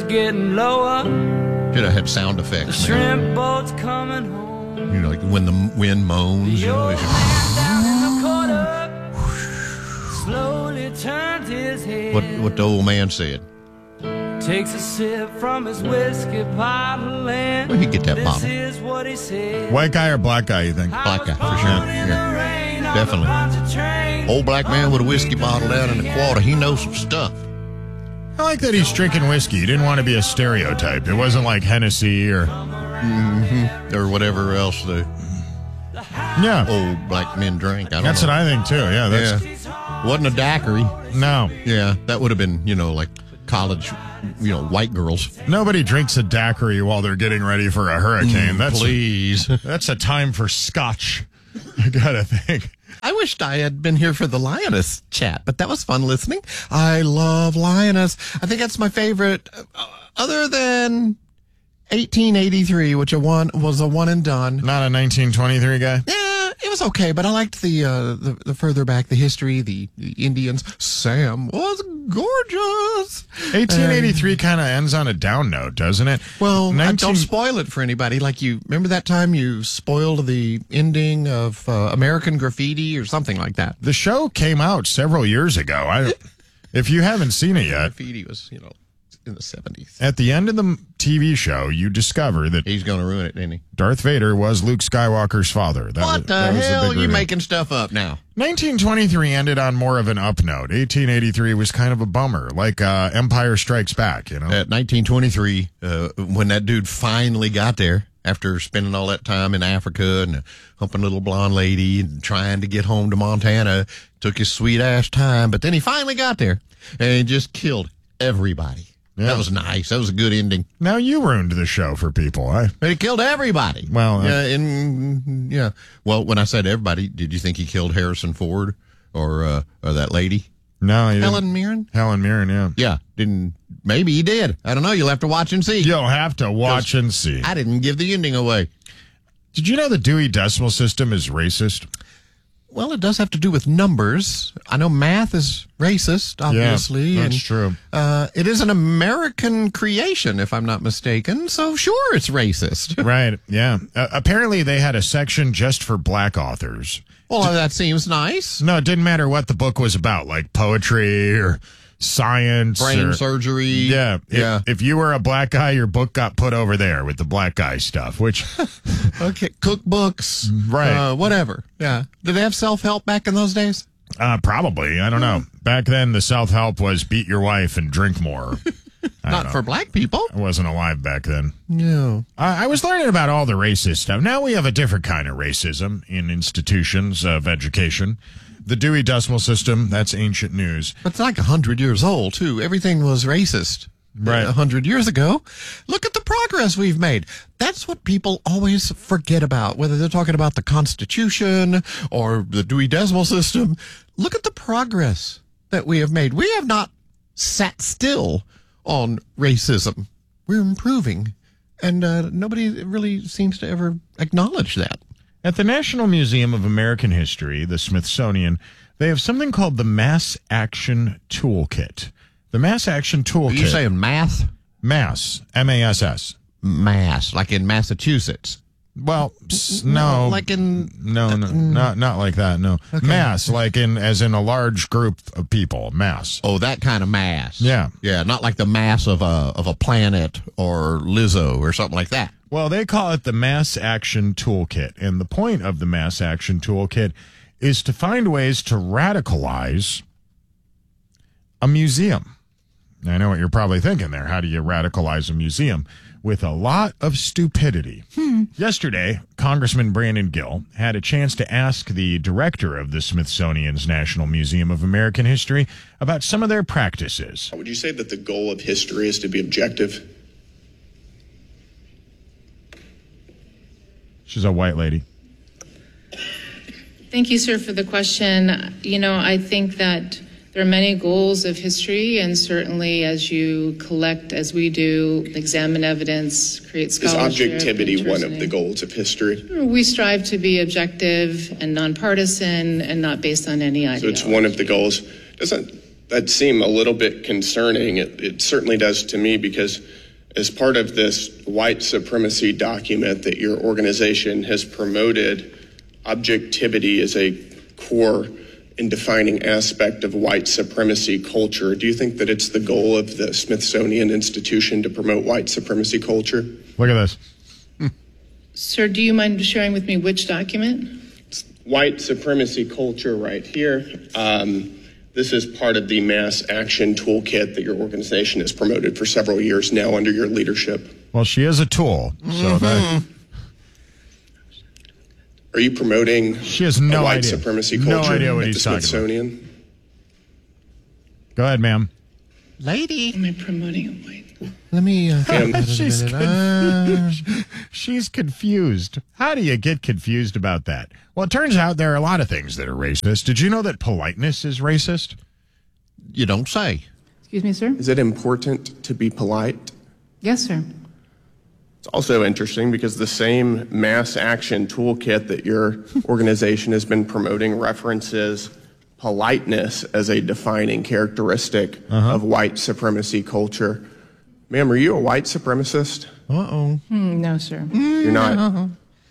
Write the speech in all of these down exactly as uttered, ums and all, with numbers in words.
getting lower. Should have had sound effects. The shrimp boat's coming home. You know, like when the wind moans. The You know, old it's- man down in the corner slowly turned his head. what what the old man said. Takes a sip from his whiskey bottle and Where'd he get that this bottle? is what he said. White guy or black guy, you think? Black guy, for sure. Yeah, definitely. Old black man with a whiskey bottle down in the quarter. He knows some stuff. I like that he's drinking whiskey. He didn't want to be a stereotype. It wasn't like Hennessy or... Mm-hmm. Or whatever else the Yeah. old black men drink. I don't That's know. what I think, too. Yeah, that's... Yeah. Wasn't a daiquiri. No. Yeah, that would have been, you know, like college, you know, white girls. Nobody drinks a daiquiri while they're getting ready for a hurricane. Mm, that's please. That's a time for scotch, I gotta think. I wished I had been here for the Lioness chat, but that was fun listening. I love Lioness. I think that's my favorite, uh, other than eighteen eighty-three, which a one was a one and done. Not a nineteen twenty-three guy? Yeah, it was okay, but I liked the uh, the, the further back, the history, the, the Indians. Sam was gorgeous. eighteen eighty-three kind of ends on a down note, doesn't it? Well, I nineteen don't spoil it for anybody. Like you remember that time you spoiled the ending of uh, American Graffiti or something like that. The show came out several years ago. I, if you haven't seen it yet, Graffiti was, you know, in the seventies. at the end of the T V show, you discover that He's going to ruin it, isn't he? Darth Vader was Luke Skywalker's father. That What was, the that was hell? big You reveal. making stuff up now? nineteen twenty-three ended on more of an up note. eighteen eighty-three was kind of a bummer, like uh, Empire Strikes Back, you know? At nineteen twenty-three, uh, when that dude finally got there, after spending all that time in Africa and humping a little blonde lady and trying to get home to Montana, took his sweet ass time, but then he finally got there and he just killed everybody. Yeah. That was nice. That was a good ending. Now you ruined the show for people. I, But he killed everybody. Well, uh, yeah, and yeah. Well, when I said everybody, did you think he killed Harrison Ford or uh, or that lady, no, you didn't. Helen Mirren? Helen Mirren, yeah. Yeah, didn't. Maybe he did. I don't know. You'll have to watch and see. You'll have to watch and see. I didn't give the ending away. Did you know the Dewey Decimal System is racist? Well, it does have to do with numbers. I know math is racist, obviously. Yeah, that's and, true. Uh, it is an American creation, if I'm not mistaken. So sure, it's racist. Right, yeah. Uh, apparently they had a section just for black authors. Well, that seems nice. No, it didn't matter what the book was about, like poetry or science. Brain or, surgery. Yeah, if, Yeah. If you were a black guy, your book got put over there with the black guy stuff, which, Okay. Cookbooks. Right. Uh, whatever. Yeah. Did they have self-help back in those days? uh, probably, I don't know. Back then, the self-help was beat your wife and drink more. I don't Not know. for black people. I wasn't alive back then. No. I I was learning about all the racist stuff. Now we have a different kind of racism in institutions of education. The Dewey Decimal System, that's ancient news. It's like a hundred years old, too. Everything was racist. Right. A hundred years ago. Look at the progress we've made. That's what people always forget about, whether they're talking about the Constitution or the Dewey Decimal System. Look at the progress that we have made. We have not sat still on racism. We're improving. And uh, nobody really seems to ever acknowledge that. At the National Museum of American History, the Smithsonian, they have something called the Mass Action Toolkit. The Mass Action Toolkit. Are you saying math? Mass, M A S S. Mass, like in Massachusetts. Well, s- no. Like in... No, no, not not like that. No, mass, like in as in a large group of people. Mass. Oh, that kind of mass. Yeah. Yeah, not like the mass of a of a planet or Lizzo or something like that. Well, they call it the Mass Action Toolkit, and the point of the Mass Action Toolkit is to find ways to radicalize a museum. I know what you're probably thinking there. How do you radicalize a museum? With a lot of stupidity. Hmm. Yesterday, Congressman Brandon Gill had a chance to ask the director of the Smithsonian's National Museum of American History about some of their practices. Would you say that the goal of history is to be objective? She's a white lady. Thank you, sir, for the question. You know, I think that there are many goals of history, and certainly as you collect, as we do, examine evidence, create Is scholarship. objectivity one of interest the goals of history? in- We strive to be objective and nonpartisan and not based on any So ideology. it's one of the goals. Doesn't that seem a little bit concerning. It, it certainly does to me, because as part of this white supremacy document that your organization has promoted, objectivity is a core and defining aspect of white supremacy culture. Do you think that it's the goal of the Smithsonian Institution to promote white supremacy culture? Look at this. Sir, do you mind sharing with me which document? It's white supremacy culture right here. Um, this is part of the mass action toolkit that your organization has promoted for several years now under your leadership. Well, she is a tool. So Mm-hmm. that, Are you promoting she has no a white idea. supremacy No culture idea what at he's the talking about. Smithsonian? Go ahead, ma'am. Lady, Am I promoting a white? let me. Uh, Ma'am, wait a She's minute. Uh, She's confused. How do you get confused about that? Well, it turns out there are a lot of things that are racist. Did you know that politeness is racist? you don't say. Excuse me, sir? is it important to be polite? Yes, sir. It's also interesting because the same mass action toolkit that your organization has been promoting references politeness as a defining characteristic Uh-huh. of white supremacy culture. Ma'am, are you a white supremacist? Uh-oh. No, sir. You're not.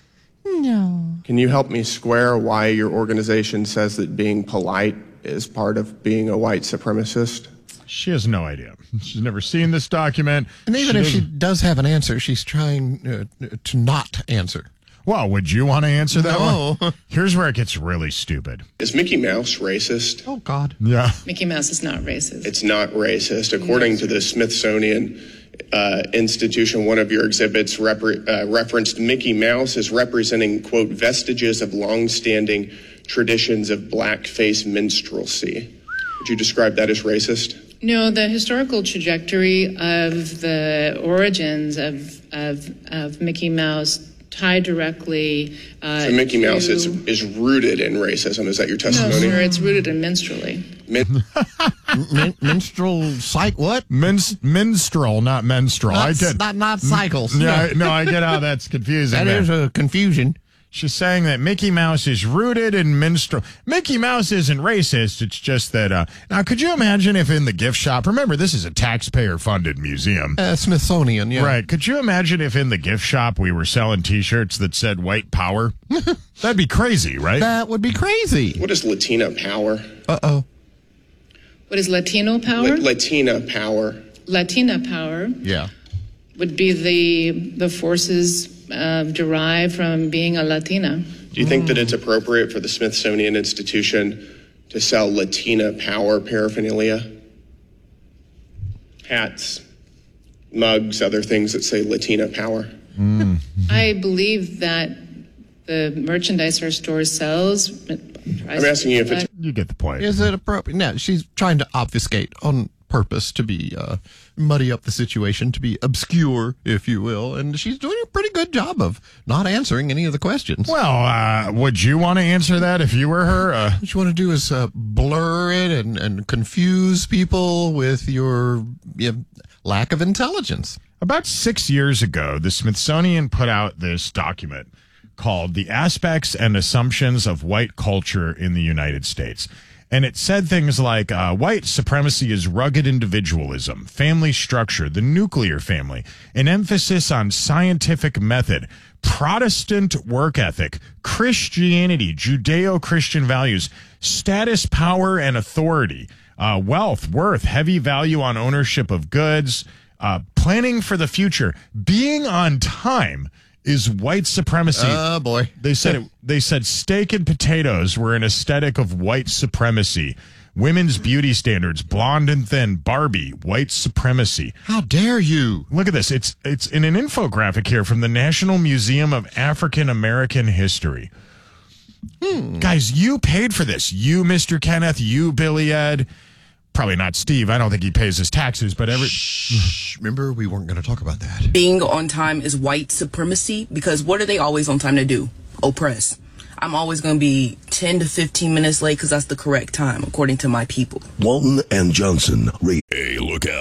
No. Can you help me square why your organization says that being polite is part of being a white supremacist? She has no idea. She's never seen this document. And even if she doesn't- does have an answer, she's trying uh, to not answer. Well, would you want to answer that No. one? Here's where it gets really stupid. Is Mickey Mouse racist? Oh, God. Yeah. Mickey Mouse is not racist. It's not racist. According to the Smithsonian uh, Institution, one of your exhibits repre- uh, referenced Mickey Mouse as representing, quote, vestiges of longstanding traditions of blackface minstrelsy. Would you describe that as racist? No, the historical trajectory of the origins of of, of Mickey Mouse tie directly. Uh, So Mickey Mouse to- is, is rooted in racism. Is that your No, testimony? sir, it's rooted in minstrelly. Min- Min- minstrel psych. What? Minst- minstrel, not menstrual. I Not, get. not, not cycles. Yeah, no, I get how that's confusing. That there. is a confusion. She's saying that Mickey Mouse is rooted in minstrel. Mickey Mouse isn't racist. It's just that. Uh, now, could you imagine if in the gift shop? Remember, this is a taxpayer-funded museum. Uh, Smithsonian, yeah. Right. Could you imagine if in the gift shop we were selling T-shirts that said white power? That'd be crazy, right? That would be crazy. what is Latina power? Uh-oh. What is Latino power? La- Latina power. Latina power Yeah. would be the the forces uh, derived from being a Latina. Do you think that it's appropriate for the Smithsonian Institution to sell Latina power paraphernalia? Hats, mugs, other things that say Latina power? I believe that the merchandise our store sells. I'm asking you if it's You get the point. Is it appropriate? No, she's trying to obfuscate on purpose to be uh, muddy up the situation, to be obscure, if you will. And she's doing a pretty good job of not answering any of the questions. Well, uh, would you want to answer that if you were her? Uh, What you want to do is uh, blur it and, and confuse people with your you know, lack of intelligence. About six years ago, the Smithsonian put out this document called The Aspects and Assumptions of White Culture in the United States. And it said things like uh, white supremacy is rugged individualism, family structure, the nuclear family, an emphasis on scientific method, Protestant work ethic, Christianity, Judeo-Christian values, status, power, and authority, uh, wealth, worth, heavy value on ownership of goods, uh, planning for the future, being on time is white supremacy. Oh, boy. They said it, they said steak and potatoes were an aesthetic of white supremacy. Women's beauty standards, blonde and thin, Barbie, white supremacy. How dare you? Look at this. It's it's in an infographic here from the National Museum of African American History. Guys, you paid for this. You, Mister Kenneth, you, Billy Ed. Probably not Steve. I don't think he pays his taxes, but every Shh, remember, we weren't going to talk about that. Being on time is white supremacy because what are they always on time to do? Oppress. I'm always going to be ten to fifteen minutes late because that's the correct time, according to my people. Walton and Johnson. Re- hey, look out.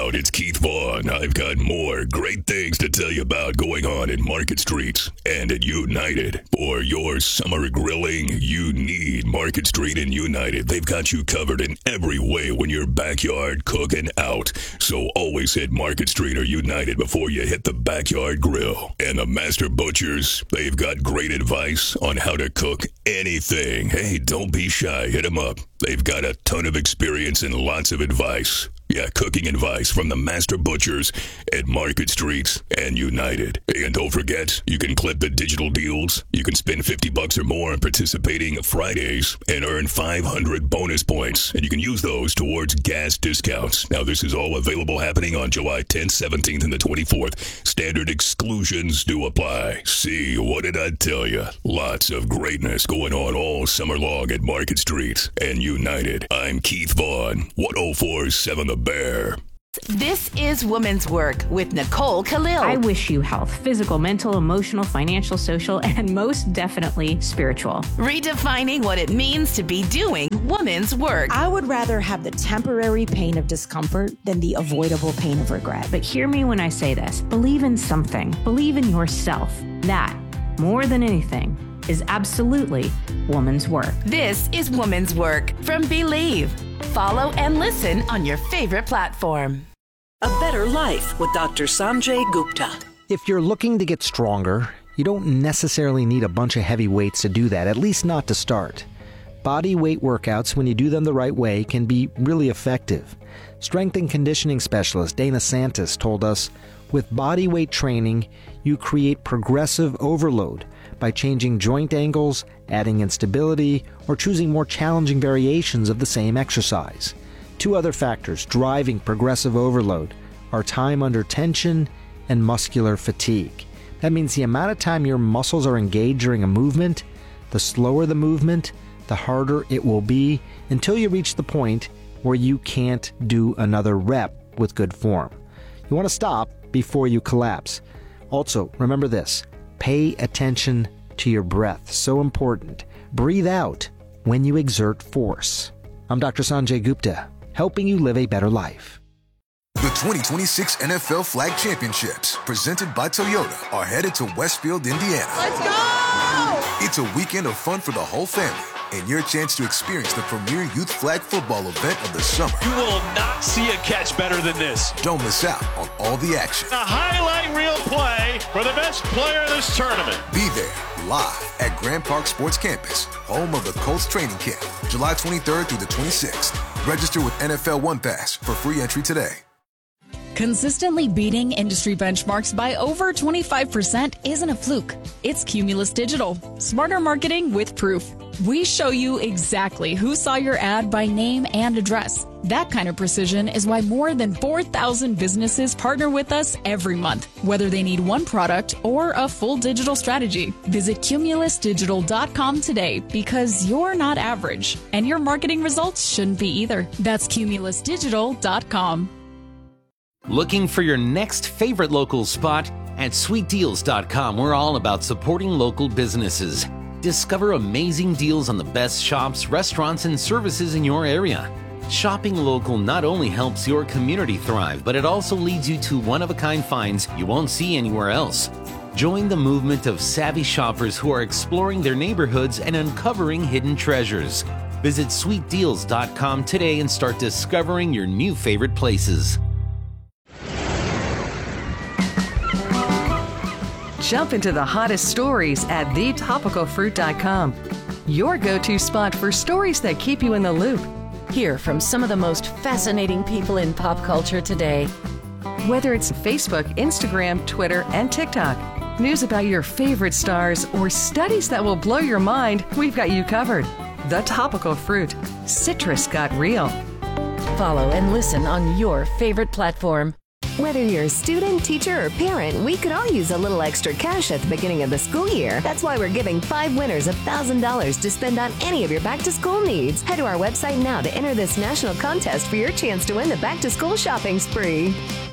out. It's Keith Vaughn. I've got more great things to tell you about going on in Market Street and at United. For your summer grilling, you need Market Street and United. They've got you covered in every way when you're backyard cooking out. So always hit Market Street or United before you hit the backyard grill. And the Master Butchers, they've got great advice on how to cook anything. Hey, don't be shy. Hit them up. They've got a ton of experience and lots of advice. Yeah, cooking advice from the Master Butchers at Market Street and United. And don't forget, you can clip the digital deals. You can spend fifty bucks or more on participating Fridays and earn five hundred bonus points. And you can use those towards gas discounts. Now, this is all available happening on July tenth, seventeenth, and the twenty-fourth. Standard exclusions do apply. See, what did I tell you? Lots of greatness going on all summer long at Market Street and United. I'm Keith Vaughn, one oh four point seven The Bear. This is Woman's Work with Nicole Khalil. I wish you health, physical, mental, emotional, financial, social, and most definitely spiritual. Redefining what it means to be doing woman's work. I would rather have the temporary pain of discomfort than the avoidable pain of regret. But hear me when I say this. Believe in something. Believe in yourself. That, more than anything, is absolutely woman's work. This is Woman's Work from Believe. Follow and listen on your favorite platform. A Better Life with Doctor Sanjay Gupta. If you're looking to get stronger, you don't necessarily need a bunch of heavy weights to do that, at least not to start. Body weight workouts, when you do them the right way, can be really effective. Strength and conditioning specialist Dana Santis told us, with body weight training, you create progressive overload by changing joint angles, adding instability, or choosing more challenging variations of the same exercise. Two other factors driving progressive overload are time under tension and muscular fatigue. That means the amount of time your muscles are engaged during a movement, the slower the movement, the harder it will be until you reach the point where you can't do another rep with good form. You want to stop before you collapse. Also, remember this. Pay attention to your breath. So important. Breathe out when you exert force. I'm Doctor Sanjay Gupta, helping you live a better life. The twenty twenty-six N F L Flag Championships, presented by Toyota, are headed to Westfield, Indiana. Let's go! It's a weekend of fun for the whole family and your chance to experience the premier youth flag football event of the summer. You will not see a catch better than this. Don't miss out on all the action. A highlight reel play for the best player in this tournament. Be there live at Grand Park Sports Campus, home of the Colts training camp, July twenty-third through the twenty-sixth. Register with N F L One Pass for free entry today. Consistently beating industry benchmarks by over twenty-five percent isn't a fluke. It's Cumulus Digital. Smarter marketing with proof. We show you exactly who saw your ad by name and address. That kind of precision is why more than four thousand businesses partner with us every month, whether they need one product or a full digital strategy. Visit cumulus digital dot com today because you're not average, and your marketing results shouldn't be either. That's cumulus digital dot com. Looking for your next favorite local spot? At sweet deals dot com, we're all about supporting local businesses. Discover amazing deals on the best shops, restaurants, and services in your area. Shopping local not only helps your community thrive, but it also leads you to one-of-a-kind finds you won't see anywhere else. Join the movement of savvy shoppers who are exploring their neighborhoods and uncovering hidden treasures. Visit sweet deals dot com today and start discovering your new favorite places. Jump into the hottest stories at the topical fruit dot com. Your go-to spot for stories that keep you in the loop. Hear from some of the most fascinating people in pop culture today. Whether it's Facebook, Instagram, Twitter, and TikTok, news about your favorite stars, or studies that will blow your mind, we've got you covered. The Topical Fruit. Citrus got real. Follow and listen on your favorite platform. Whether you're a student, teacher, or parent, we could all use a little extra cash at the beginning of the school year. That's why we're giving five winners one thousand dollars to spend on any of your back-to-school needs. Head to our website now to enter this national contest for your chance to win the back-to-school shopping spree.